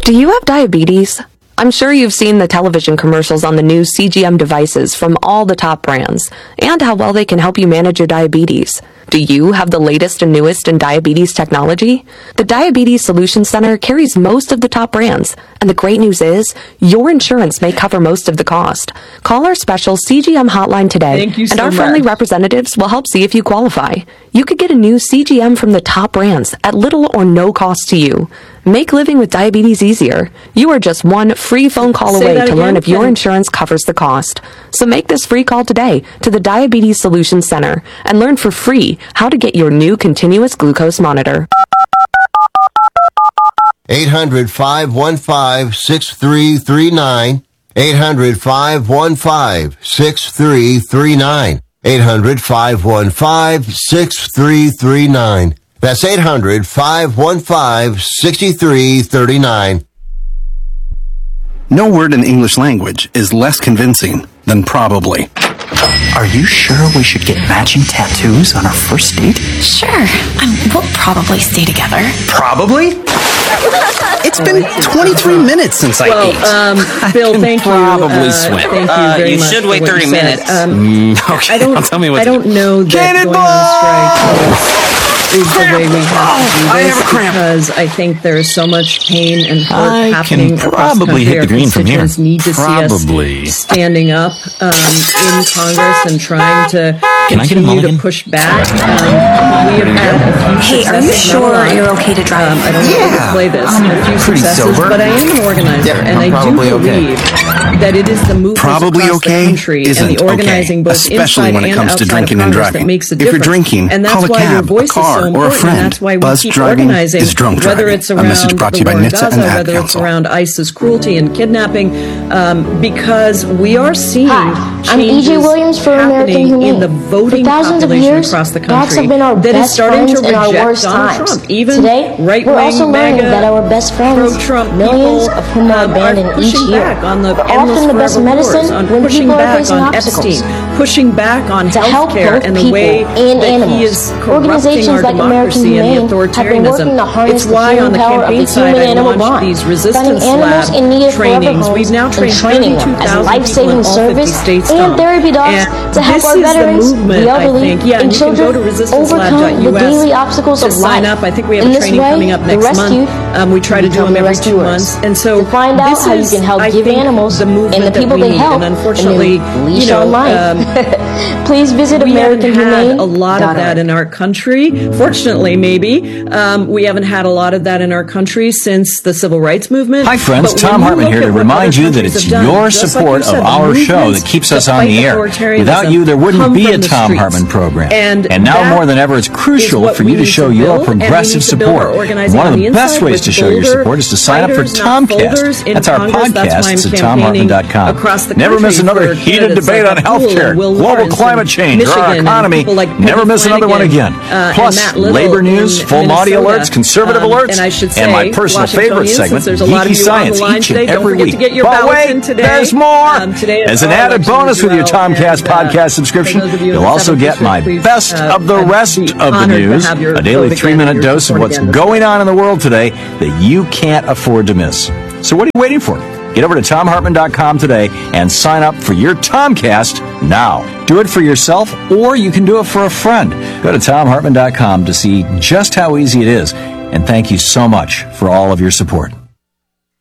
Do you have diabetes? I'm sure you've seen the television commercials on the new CGM devices from all the top brands, and how well they can help you manage your diabetes. Do you have the latest and newest in diabetes technology? The Diabetes Solutions Center carries most of the top brands, and the great news is, your insurance may cover most of the cost. Call our special CGM hotline today, and our friendly representatives will help see if you qualify. You could get a new CGM from the top brands at little or no cost to you. Make living with diabetes easier. You are just one free phone call away to learn if your insurance covers the cost. So make this free call today to the Diabetes Solutions Center and learn for free how to get your new continuous glucose monitor. 800-515-6339. 800-515-6339. 800-515-6339. That's 800-515-6339. No word in the English language is less convincing than probably. Are you sure we should get matching tattoos on our first date? Sure. We'll probably stay together. Probably? It's been 23 minutes since I ate. Bill, thank you. Probably swim. Thank you very you much should for wait what 30 you said. minutes. Okay, tell me what I don't know that going on strike is the way we have to do this, because I think there is so much pain and hurt happening across the country. Our constituents need to see us standing up in Congress and trying to continue to push back. We have had a few Hey, are you sure you're okay to drive? I don't know how to play this. A few successes, but I am an organizer, and I do believe that it is the movement across the country and the organizing both inside and outside of Congress that makes a difference. If you're drinking, and that's call a why your cab, voice a car, is so or a important, friend. and that's why we Buzz keep driving organizing, is drunk driving. whether it's A around message brought to you the by war in NHTSA Gaza, and the Ad whether it's Council. around ISIS cruelty and kidnapping, because we are seeing I'm E.J. Williams for American Humane. in the voting for thousands of population years, across the dogs country have been our that is best starting friends to in our reject worst Donald times. Trump. Even Today, we're also learning that our best friends, pro-Trump millions people, of whom are abandoned are each pushing year, back on the are often the best medicine when pushing people are back facing on obstacles. Epstein, pushing back on To help healthcare both and the people way and that animals. he is corrupting Organizations our like American democracy and the Humane have been authoritarianism. working to harness It's the why on healing the power of campaign the side I human-animal launched bond, these finding resistance animals lab in need of forever trainings. homes We've now and trained training them as 32,000 life-saving people in all 50 service states and now. therapy dogs And to help this our is the veterans, movement, the elderly, I think. Yeah, and you can go children to overcome the resistancelab.us daily obstacles to of sign life. up. I think we have In a this training way, coming up the next rescued month. We try to do them become the every 2 rescuers. months. And so to find out this how you is, can help I give think, animals the movement and the people that we they need. help And unfortunately, a new leash on life. Please visit we haven't American had Humane. a lot of that in our country. Fortunately, maybe we haven't had a lot of that in our country since the civil rights movement. Hi, friends. But Tom when Hartman look here at to what remind other you that countries it's have done, your just like support you said, of the our show movements that keeps to us on fight the air. authoritarianism Without you, there wouldn't come be from a the Tom streets. Hartman program. And now that more than ever, it's is crucial what for we you to need show to your build, and we progressive need to build our support. organizing One on of the the best inside ways with to show your bolder support is to sign up for fighters, not folders Tomcast. in That's our Congress. That's why I'm podcast at campaigning TomHartman.com. across the Never miss country another for heated candidates debate like on Abdul healthcare, and Will global Lawrence climate and change, or our Michigan, and economy. people like Never Peggy miss another one Flanagan, again. and Plus, Matt Little labor news, in full body Minnesota. alerts, conservative alerts, And I should say, and my personal favorite Washingtonians, segment, since there's a lot of Geeky you on the Science, line each today, and don't every forget week. to get your But ballots wait, in today. there's more. Today is As an our added election bonus as with your well, Tomcast and, podcast subscription, for those of you you'll in also the get my please, best of the I'd rest be of the honored to news, have your a daily vote again 3-minute and your dose of support what's again. going on in the world today that you can't afford to miss. So what are you waiting for? Get over to TomHartman.com today and sign up for your Tomcast now. Do it for yourself, or you can do it for a friend. Go to TomHartman.com to see just how easy it is. And thank you so much for all of your support.